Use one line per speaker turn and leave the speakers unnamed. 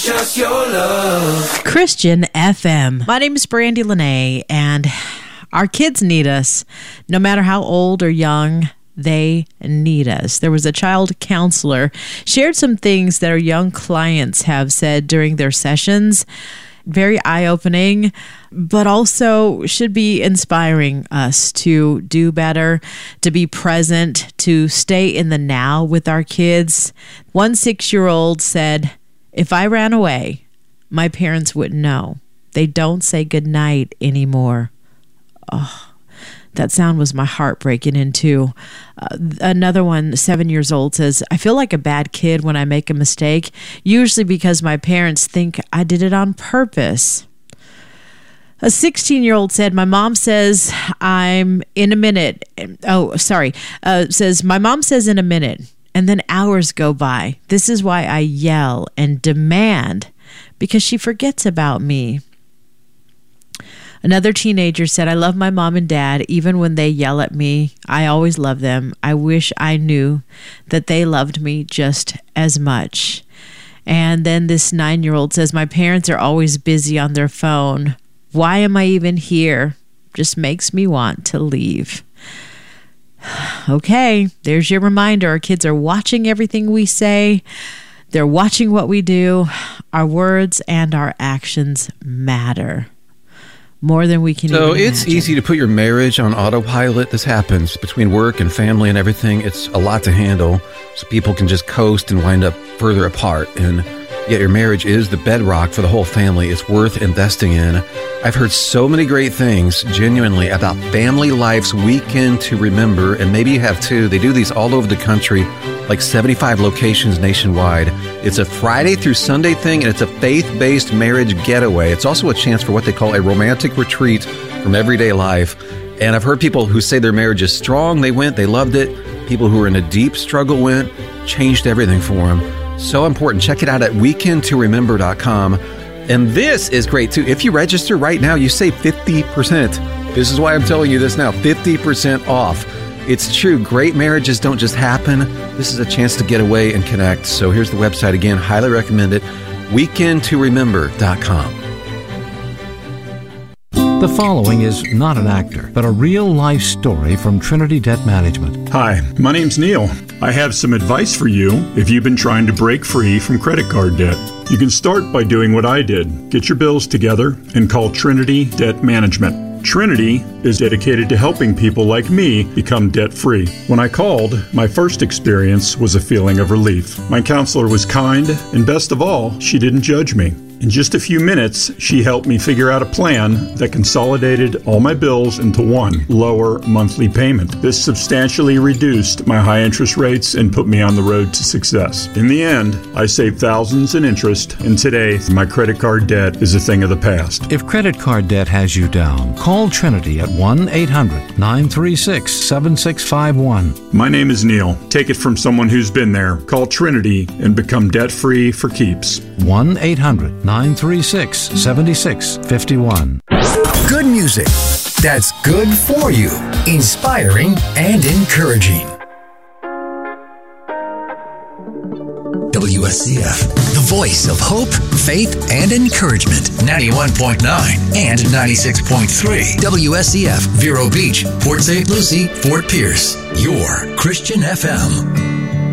just your love.
Christian FM. My name is Brandy Lene, and our kids need us. No matter how old or young, they need us. There was a child counselor shared some things that our young clients have said during their sessions. Very eye-opening, but also should be inspiring us to do better, to be present, to stay in the now with our kids. One 6-year-old said, "If I ran away, my parents wouldn't know. They don't say goodnight anymore." Oh, that sound was my heart breaking in two. Another one, 7 years old, says, "I feel like a bad kid when I make a mistake, usually because my parents think I did it on purpose." A 16-year-old said, "My mom says I'm in a minute." Says, "My mom says in a minute, and then hours go by. This is why I yell and demand, because she forgets about me." Another teenager said, "I love my mom and dad. Even when they yell at me, I always love them. I wish I knew that they loved me just as much." And then this 9-year-old says, "My parents are always busy on their phone. Why am I even here? Just makes me want to leave." Okay, there's your reminder. Our kids are watching everything we say. They're watching what we do. Our words and our actions matter more than we can even imagine.
So it's easy to put your marriage on autopilot. This happens between work and family and everything. It's a lot to handle. So people can just coast and wind up further apart. And yet your marriage is the bedrock for the whole family. It's worth investing in. I've heard so many great things, genuinely, about Family Life's Weekend to Remember. And maybe you have too. They do these all over the country, like 75 locations nationwide. It's a Friday through Sunday thing, and it's a faith-based marriage getaway. It's also a chance for what they call a romantic retreat from everyday life. And I've heard people who say their marriage is strong. They went, they loved it. People who are in a deep struggle went, changed everything for them. So important. Check it out at weekendtoremember.com. And this is great too. If you register right now, you save 50%. This is why I'm telling you this now, 50% off. It's true. Great marriages don't just happen. This is a chance to get away and connect. So here's the website again. Highly recommend it. weekendtoremember.com.
The following is not an actor, but a real-life story from Trinity Debt Management.
Hi, my name's Neil. I have some advice for you if you've been trying to break free from credit card debt. You can start by doing what I did. Get your bills together and call Trinity Debt Management. Trinity is dedicated to helping people like me become debt-free. When I called, my first experience was a feeling of relief. My counselor was kind, and best of all, she didn't judge me. In just a few minutes, she helped me figure out a plan that consolidated all my bills into one lower monthly payment. This substantially reduced my high interest rates and put me on the road to success. In the end, I saved thousands in interest, and today, my credit card debt is a thing of the past.
If credit card debt has you down, call Trinity at 1-800-936-7651.
My name is Neil. Take it from someone who's been there. Call Trinity and become debt-free for keeps.
1-800-936-7651.
Good music that's good for you, inspiring and encouraging. WSCF, the voice of hope, faith, and encouragement. 91.9 and 96.3. WSCF, Vero Beach, Port St. Lucie, Fort Pierce. Your Christian FM.